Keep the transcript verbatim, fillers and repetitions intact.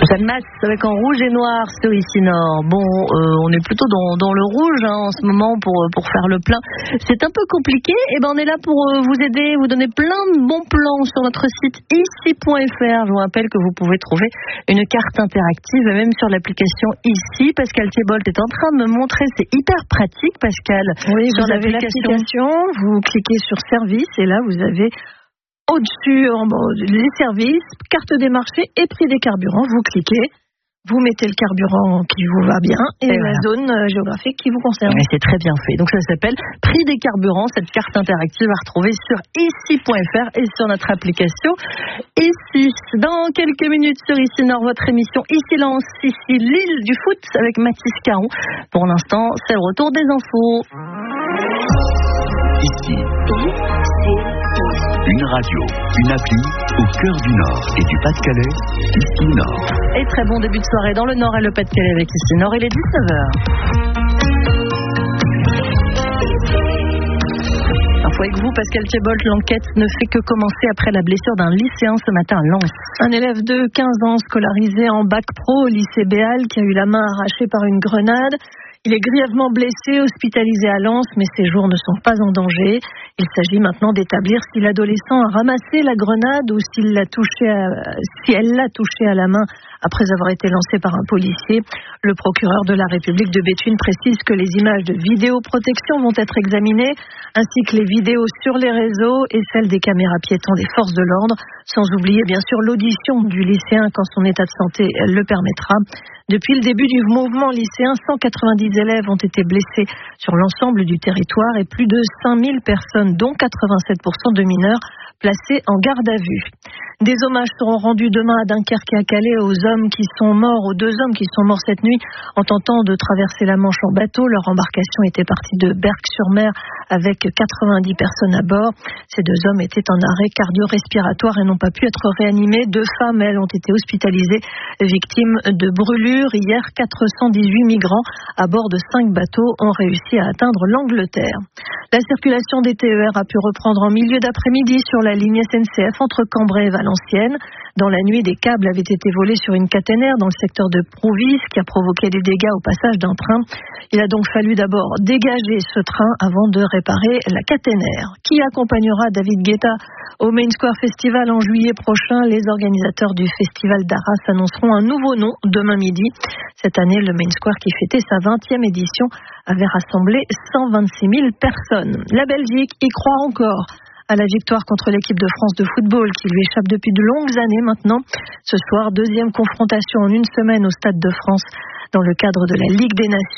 Ça masse avec en rouge et noir sur ici Nord. Bon, euh, on est plutôt dans, dans le rouge hein, en ce moment pour, pour faire le plein. C'est un peu compliqué. Et ben on est là pour euh, vous aider, vous donner plein de bons plans sur notre site ici point f r. Je vous rappelle que vous pouvez trouver une carte interactive même sur l'application Ici. Pascal Thiebolt est en train de me montrer, c'est hyper pratique Pascal. Oui, sur vous avez l'application, vous cliquez sur service et là vous avez au-dessus bon, les services, carte des marchés et prix des carburants. Vous cliquez, vous mettez le carburant qui vous va bien et, et la voilà. zone géographique qui vous concerne. Et c'est très bien fait. Donc ça s'appelle prix des carburants, cette carte interactive à retrouver sur ici point f r et sur notre application Ici. Dans quelques minutes sur Ici Nord, votre émission Ici Lance, ici l'île du foot avec Mathis Caron. Pour l'instant, c'est le retour des infos. Ici, une radio, une appli au cœur du Nord et du Pas-de-Calais, Ici Nord. Et très bon début de soirée dans le Nord et le Pas-de-Calais avec Ici Nord, il est dix-neuf heures. Info avec vous, Pascal Thiebolt, l'enquête ne fait que commencer après la blessure d'un lycéen ce matin à Lens. Un élève de quinze ans scolarisé en bac pro au lycée Béal qui a eu la main arrachée par une grenade. Il est grièvement blessé, hospitalisé à Lens, mais ses jours ne sont pas en danger. Il s'agit maintenant d'établir si l'adolescent a ramassé la grenade ou s'il l'a touché à, si elle l'a touché à la main après avoir été lancée par un policier. Le procureur de la République de Béthune précise que les images de vidéoprotection vont être examinées, ainsi que les vidéos sur les réseaux et celles des caméras piétons des forces de l'ordre, sans oublier bien sûr l'audition du lycéen quand son état de santé le permettra. Depuis le début du mouvement lycéen, cent quatre-vingt-dix élèves ont été blessés sur l'ensemble du territoire et plus de cinq mille personnes, dont quatre-vingt-sept pour cent de mineurs, placés en garde à vue. Des hommages seront rendus demain à Dunkerque et à Calais aux hommes qui sont morts, aux deux hommes qui sont morts cette nuit en tentant de traverser la Manche en bateau. Leur embarcation était partie de Berck-sur-Mer avec quatre-vingt-dix personnes à bord. Ces deux hommes étaient en arrêt cardio-respiratoire et n'ont pas pu être réanimés. Deux femmes, elles, ont été hospitalisées, victimes de brûlures. Hier, quatre cent dix-huit migrants à bord de cinq bateaux ont réussi à atteindre l'Angleterre. La circulation des T E R a pu reprendre en milieu d'après-midi sur la ligne S N C F entre Cambrai et Valenciennes. Dans la nuit, des câbles avaient été volés sur une caténaire dans le secteur de Prouvis, qui a provoqué des dégâts au passage d'un train. Il a donc fallu d'abord dégager ce train avant de réparer la caténaire. Qui accompagnera David Guetta au Main Square Festival en juillet prochain? Les organisateurs du festival d'Arras annonceront un nouveau nom demain midi. Cette année, le Main Square, qui fêtait sa vingtième édition, avait rassemblé cent vingt-six mille personnes. La Belgique y croit encore à la victoire contre l'équipe de France de football qui lui échappe depuis de longues années maintenant. Ce soir, deuxième confrontation en une semaine au Stade de France dans le cadre de la Ligue des Nations.